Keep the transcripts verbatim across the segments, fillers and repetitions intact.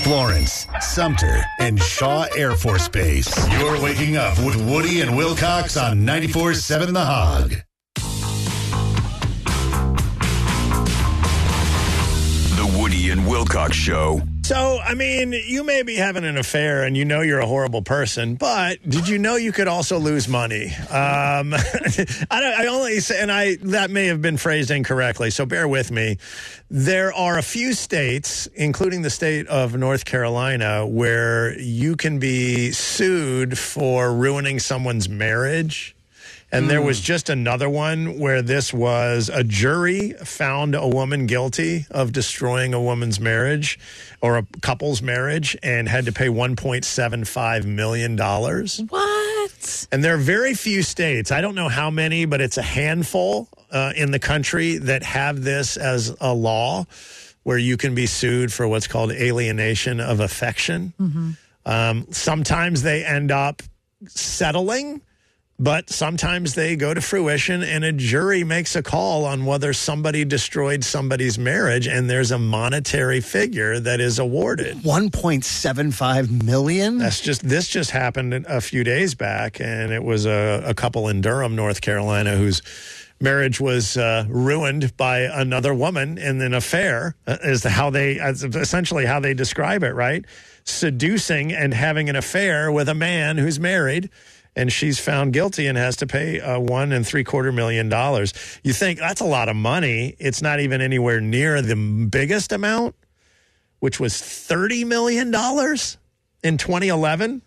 Florence, Sumter, and Shaw Air Force Base. You're waking up with Woody and Wilcox on ninety-four point seven The Hog. The Woody and Wilcox Show. So, I mean, you may be having an affair and you know you're a horrible person, but did you know you could also lose money? Um, I, don't, I only say, and I that may have been phrased incorrectly, so bear with me. There are a few states, including the state of North Carolina, where you can be sued for ruining someone's marriage. And there was just another one where this was a jury found a woman guilty of destroying a woman's marriage or a couple's marriage and had to pay one point seven five million dollars. What? And there are very few states. I don't know how many, but it's a handful uh, in the country that have this as a law where you can be sued for what's called alienation of affection. Mm-hmm. Um, sometimes they end up settling. But sometimes they go to fruition and a jury makes a call on whether somebody destroyed somebody's marriage and there's a monetary figure that is awarded. one point seven five million dollars? That's just, this just happened a few days back, and it was a, a couple in Durham, North Carolina, whose marriage was uh, ruined by another woman in an affair, uh, is how they, as essentially how they describe it, right? Seducing and having an affair with a man who's married. And she's found guilty and has to pay uh, one and three quarter million dollars. You think that's a lot of money. It's not even anywhere near the biggest amount, which was thirty million dollars in twenty eleven.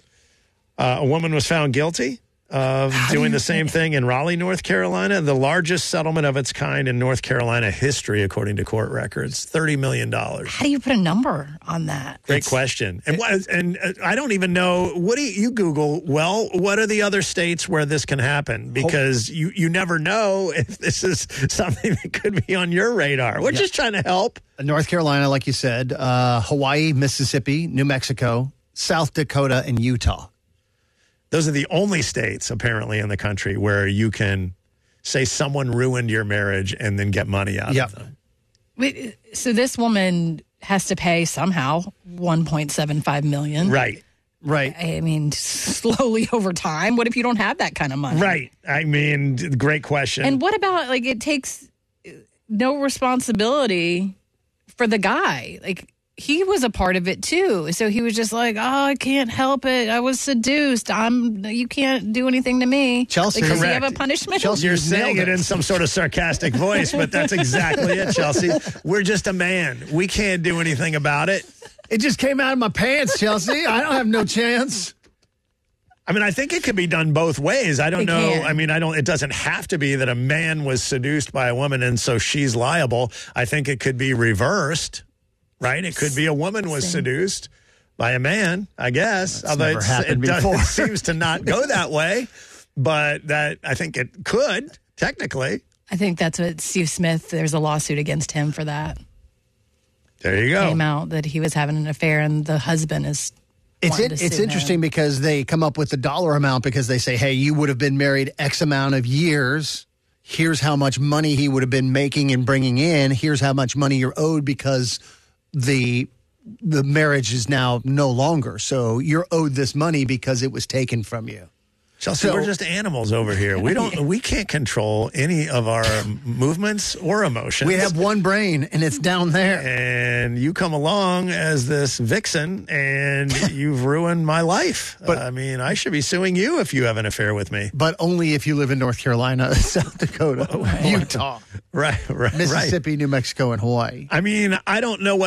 Uh, a woman was found guilty of doing the same thing in Raleigh, North Carolina. The largest settlement of its kind in North Carolina history, according to court records, thirty million dollars. How do you put a number on that? Great It's, question. And what, and uh, I don't even know, what do you, you Google, well, what are the other states where this can happen? Because you, you never know if this is something that could be on your radar. We're yeah. just trying to help. North Carolina, like you said, uh, Hawaii, Mississippi, New Mexico, South Dakota, and Utah. Those are the only states, apparently, in the country where you can say someone ruined your marriage and then get money out yep. of them. Wait, so this woman has to pay somehow one point seven five million dollars. Right. Right. I mean, slowly over time. What if you don't have that kind of money? Right. I mean, great question. And what about, like, it takes no responsibility for the guy? Like, he was a part of it too. So he was just like, oh, I can't help it. I was seduced. I'm, you can't do anything to me. Chelsea. Like, does he Correct. have a punishment? Chelsea, you're saying it in some sort of sarcastic voice, but that's exactly it, Chelsea. We're just a man. We can't do anything about it. It just came out of my pants, Chelsea. I don't have no chance. I mean, I think it could be done both ways. I don't It know. can. I mean, I don't, it doesn't have to be that a man was seduced by a woman and so she's liable. I think it could be reversed. Right? It could be a woman was seduced by a man, I guess. That's Although never it's, happened it, does, before. it seems to not go that way. But that I think it could, technically. I think that's what Steve Smith, there's a lawsuit against him for that. There you go. Came out that he was having an affair and the husband is It's wanting it, to it's sue interesting him. because they come up with the dollar amount because they say, hey, you would have been married X amount of years. Here's how much money he would have been making and bringing in. Here's how much money you're owed because the the marriage is now no longer. So you're owed this money because it was taken from you. Chelsea, So- we're just animals over here. We don't. We can't control any of our movements or emotions. We have one brain, and it's down there. And you come along as this vixen, and you've ruined my life. But I mean, I should be suing you if you have an affair with me. But only if you live in North Carolina, South Dakota, Utah, Right, right, right. Mississippi, New Mexico, and Hawaii. I mean, I don't know what